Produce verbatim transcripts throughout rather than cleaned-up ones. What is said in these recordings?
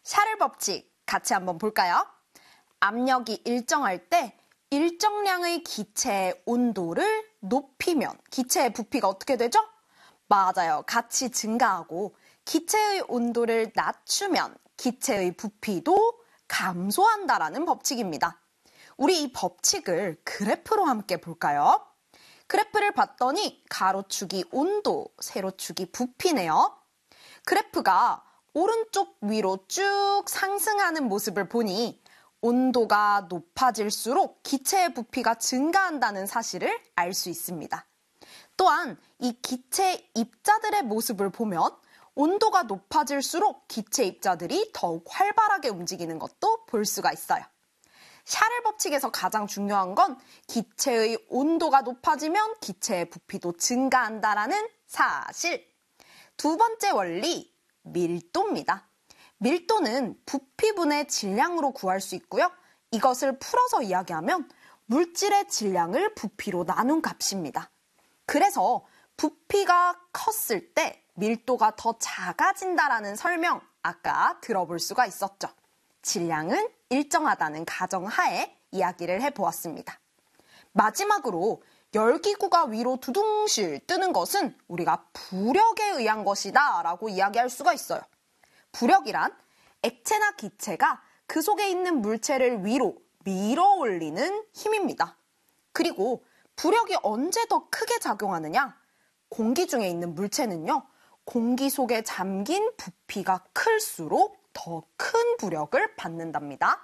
샤를 법칙 같이 한번 볼까요? 압력이 일정할 때 일정량의 기체의 온도를 높이면 기체의 부피가 어떻게 되죠? 맞아요. 같이 증가하고 기체의 온도를 낮추면 기체의 부피도 감소한다라는 법칙입니다. 우리 이 법칙을 그래프로 함께 볼까요? 그래프를 봤더니 가로축이 온도, 세로축이 부피네요. 그래프가 오른쪽 위로 쭉 상승하는 모습을 보니 온도가 높아질수록 기체의 부피가 증가한다는 사실을 알 수 있습니다. 또한 이 기체 입자들의 모습을 보면 온도가 높아질수록 기체 입자들이 더욱 활발하게 움직이는 것도 볼 수가 있어요. 샤를 법칙에서 가장 중요한 건 기체의 온도가 높아지면 기체의 부피도 증가한다라는 사실. 두 번째 원리, 밀도입니다. 밀도는 부피분의 질량으로 구할 수 있고요. 이것을 풀어서 이야기하면 물질의 질량을 부피로 나눈 값입니다. 그래서 부피가 컸을 때 밀도가 더 작아진다라는 설명 아까 들어볼 수가 있었죠. 질량은 일정하다는 가정하에 이야기를 해보았습니다. 마지막으로 열기구가 위로 두둥실 뜨는 것은 우리가 부력에 의한 것이다 라고 이야기할 수가 있어요. 부력이란 액체나 기체가 그 속에 있는 물체를 위로 밀어 올리는 힘입니다. 그리고 부력이 언제 더 크게 작용하느냐? 공기 중에 있는 물체는요, 공기 속에 잠긴 부피가 클수록 더 큰 부력을 받는답니다.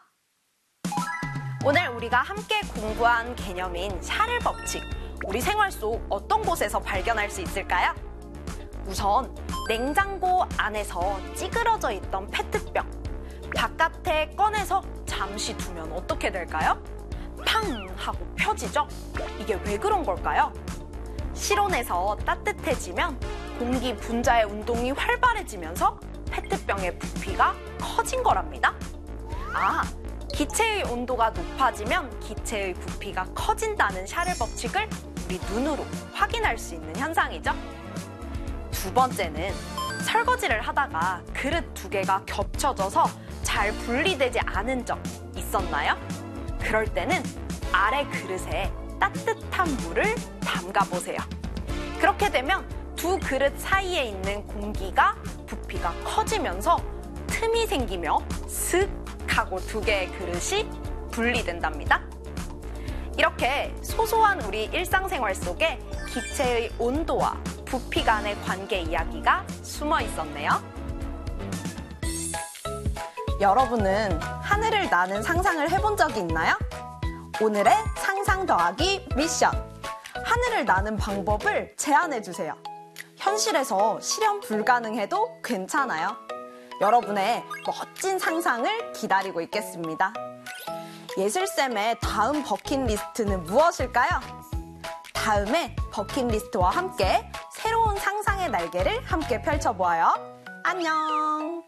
오늘 우리가 함께 공부한 개념인 샤를 법칙, 우리 생활 속 어떤 곳에서 발견할 수 있을까요? 우선 냉장고 안에서 찌그러져 있던 페트병, 바깥에 꺼내서 잠시 두면 어떻게 될까요? 팡 하고 펴지죠? 이게 왜 그런 걸까요? 실온에서 따뜻해지면 공기 분자의 운동이 활발해지면서 페트병의 부피가 커진 거랍니다. 아, 기체의 온도가 높아지면 기체의 부피가 커진다는 샤를 법칙을 우리 눈으로 확인할 수 있는 현상이죠. 두 번째는 설거지를 하다가 그릇 두 개가 겹쳐져서 잘 분리되지 않은 적 있었나요? 그럴 때는 아래 그릇에 따뜻한 물을 담가보세요. 그렇게 되면 두 그릇 사이에 있는 공기가 부피가 커지면서 틈이 생기며 슥 하고 두 개의 그릇이 분리된답니다. 이렇게 소소한 우리 일상생활 속에 기체의 온도와 부피 간의 관계 이야기가 숨어 있었네요. 여러분은 하늘을 나는 상상을 해본 적이 있나요? 오늘의 상상 더하기 미션. 하늘을 나는 방법을 제안해주세요. 현실에서 실현 불가능해도 괜찮아요. 여러분의 멋진 상상을 기다리고 있겠습니다. 예슬쌤의 다음 버킷리스트는 무엇일까요? 다음에 버킷리스트와 함께 새로운 상상의 날개를 함께 펼쳐보아요. 안녕!